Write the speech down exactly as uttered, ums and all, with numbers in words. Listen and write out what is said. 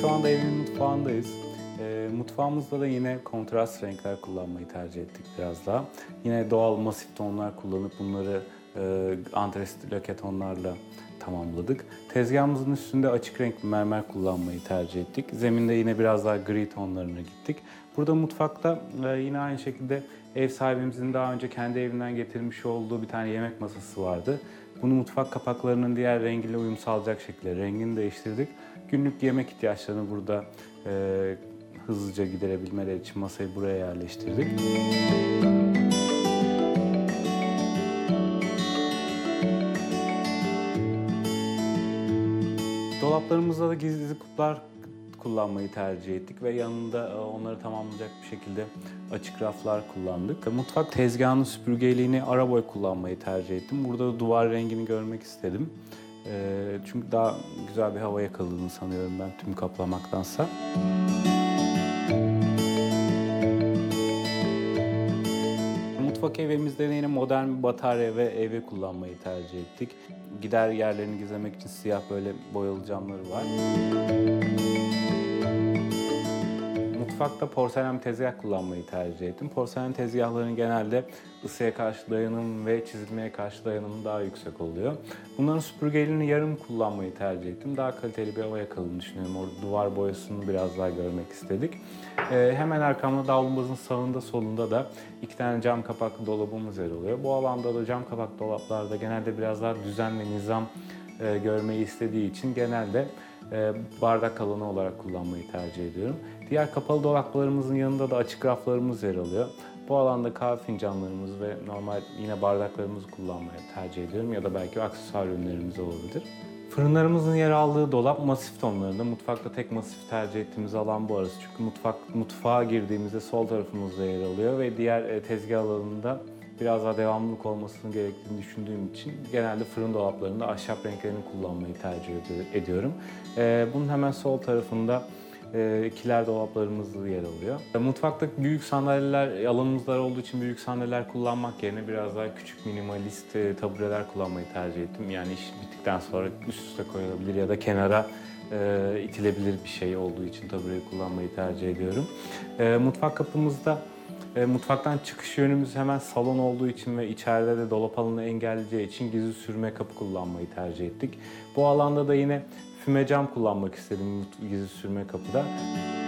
Şu anda evimin mutfağındayız. E, mutfağımızda da yine kontrast renkler kullanmayı tercih ettik biraz daha. Yine doğal masif tonlar kullanıp bunları e, antresit lake tonlarla tamamladık. Tezgahımızın üstünde açık renk mermer kullanmayı tercih ettik. Zeminde yine biraz daha gri tonlarına gittik. Burada mutfakta e, yine aynı şekilde ev sahibimizin daha önce kendi evinden getirmiş olduğu bir tane yemek masası vardı. Bunu mutfak kapaklarının diğer rengiyle uyum sağlayacak şekilde rengini değiştirdik. Günlük yemek ihtiyaçlarını burada e, hızlıca giderebilmeleri için masayı buraya yerleştirdik. Dolaplarımızda da gizli kuplar kullanmayı tercih ettik ve yanında onları tamamlayacak bir şekilde açık raflar kullandık. Mutfak tezgahının süpürgeliğini araboy kullanmayı tercih ettim. Burada da duvar rengini görmek istedim. Çünkü daha güzel bir hava yakaladığını sanıyorum ben tüm kaplamaktansa. Mutfak evimizde yine modern bir batarya ve evi kullanmayı tercih ettik. Gider yerlerini gizlemek için siyah böyle boyalı camları var. Mutfakta porselen tezgah kullanmayı tercih ettim. Porselen tezgahların genelde ısıya karşı dayanım ve çizilmeye karşı dayanımı daha yüksek oluyor. Bunların süpürgeliğini yarım kullanmayı tercih ettim. Daha kaliteli bir hava yakaladığını düşünüyorum. Orada duvar boyasını biraz daha görmek istedik. Ee, hemen arkamda davlumbazın sağında solunda da iki tane cam kapaklı dolabımız yer alıyor. Bu alanda da cam kapaklı dolaplarda genelde biraz daha düzen ve nizam e, görmeyi istediği için genelde e, bardak alanı olarak kullanmayı tercih ediyorum. Diğer kapalı dolaplarımızın yanında da açık raflarımız yer alıyor. Bu alanda kahve fincanlarımız ve normal yine bardaklarımızı kullanmayı tercih ediyorum ya da belki aksesuar ürünlerimiz olabilir. Fırınlarımızın yer aldığı dolap masif tonlarında. Mutfakta tek masif tercih ettiğimiz alan bu arası. Çünkü mutfak mutfağa girdiğimizde sol tarafımızda yer alıyor ve diğer tezgah alanında biraz daha devamlılık olmasını gerektiğini düşündüğüm için genelde fırın dolaplarında ahşap renklerini kullanmayı tercih ediyorum. Bunun hemen sol tarafında kiler dolaplarımız yer alıyor. Mutfakta büyük sandalyeler, alanımız dar olduğu için büyük sandalyeler kullanmak yerine biraz daha küçük minimalist tabureler kullanmayı tercih ettim. Yani iş bittikten sonra üst üste koyulabilir ya da kenara e, itilebilir bir şey olduğu için tabureyi kullanmayı tercih ediyorum. E, mutfak kapımızda E, mutfaktan çıkış yönümüz hemen salon olduğu için ve içeride de dolap alanı engelleyeceği için gizli sürme kapı kullanmayı tercih ettik. Bu alanda da yine füme cam kullanmak istedim gizli sürme kapıda.